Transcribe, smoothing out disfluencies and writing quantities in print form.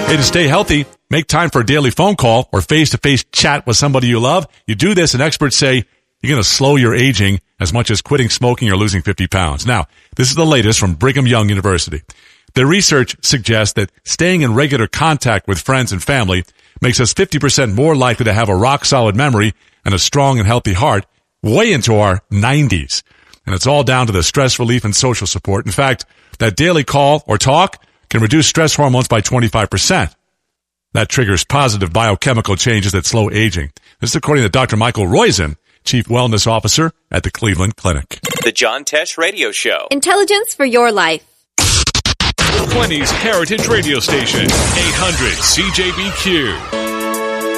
Hey, to stay healthy, make time for a daily phone call or face-to-face chat with somebody you love. You do this, and experts say you're going to slow your aging as much as quitting smoking or losing 50 pounds. Now, this is the latest from Brigham Young University. The research suggests that staying in regular contact with friends and family makes us 50% more likely to have a rock-solid memory and a strong and healthy heart way into our 90s. And it's all down to the stress relief and social support. In fact, that daily call or talk can reduce stress hormones by 25%. That triggers positive biochemical changes that slow aging. This is according to Dr. Michael Roizen, Chief Wellness Officer at the Cleveland Clinic. The John Tesh Radio Show. Intelligence for your life. 20s Heritage Radio Station, 800 CJBQ.